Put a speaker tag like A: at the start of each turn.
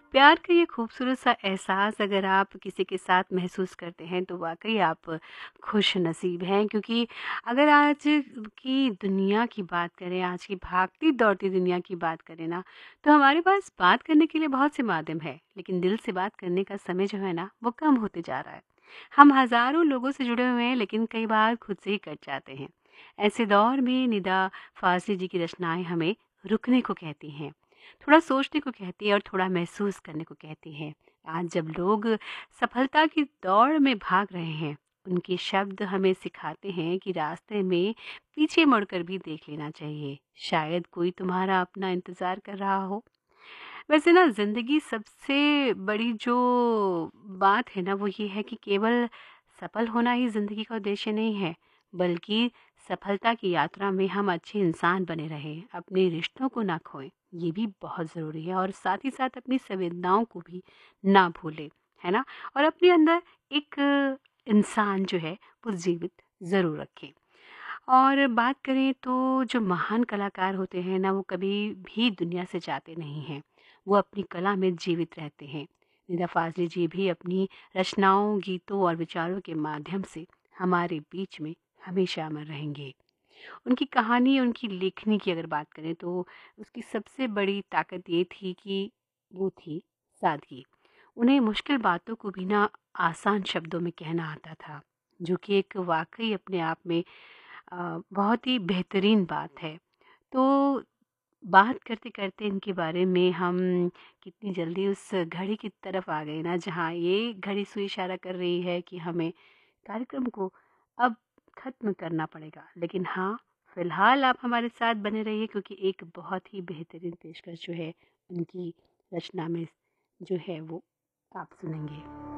A: प्यार का ये खूबसूरत सा एहसास अगर आप किसी के साथ महसूस करते हैं तो वाक़ई आप खुश नसीब हैं, क्योंकि अगर आज की दुनिया की बात करें, आज की भागती-दौड़ती दुनिया की बात करें ना, तो हमारे पास बात करने के लिए बहुत से माध्यम हैं, लेकिन दिल से बात करने का समय जो है ना, वो कम होते जा रहा है। हम हज़ारों लोगों से जुड़े हुए हैं, लेकिन कई बार खुद से ही कट जाते हैं। ऐसे दौर में निदा फ़ाज़ली जी की रचनाएँ हमें रुकने को कहती हैं। थोड़ा सोचने को कहती है और थोड़ा महसूस करने को कहती है। आज जब लोग सफलता की दौड़ में भाग रहे हैं, उनके शब्द हमें सिखाते हैं कि रास्ते में पीछे मुड़कर भी देख लेना चाहिए। शायद कोई तुम्हारा अपना इंतज़ार कर रहा हो। वैसे ना ज़िंदगी सबसे बड़ी जो बात है ना वो ये है कि केवल सफल होना ही ज़िंदगी का उद्देश्य नहीं है, बल्कि सफलता की यात्रा में हम अच्छे इंसान बने रहें, अपने रिश्तों को ना खोएं, ये भी बहुत ज़रूरी है। और साथ ही साथ अपनी संवेदनाओं को भी ना भूलें, है ना? और अपने अंदर एक इंसान जो है वो जीवित ज़रूर रखें। और बात करें तो जो महान कलाकार होते हैं ना, वो कभी भी दुनिया से जाते नहीं हैं। वो अपनी कला में जीवित रहते हैं। निदा फ़ाज़ली जी भी अपनी रचनाओं, गीतों और विचारों के माध्यम से हमारे बीच में हमेशा अमर रहेंगे। उनकी कहानी, उनकी लेखनी की अगर बात करें तो उसकी सबसे बड़ी ताकत ये थी कि वो थी सादगी। उन्हें मुश्किल बातों को भी ना आसान शब्दों में कहना आता था, जो कि एक वाक़ई अपने आप में बहुत ही बेहतरीन बात है। तो बात करते-करते इनके बारे में हम कितनी जल्दी उस घड़ी की तरफ आ गए ना, जहाँ ये घड़ी सुई इशारा कर रही है कि हमें कार्यक्रम को अब ख़त्म करना पड़ेगा। लेकिन हाँ, फ़िलहाल आप हमारे साथ बने रहिए, क्योंकि एक बहुत ही बेहतरीन पेशकश जो है उनकी रचना में जो है वो आप सुनेंगे।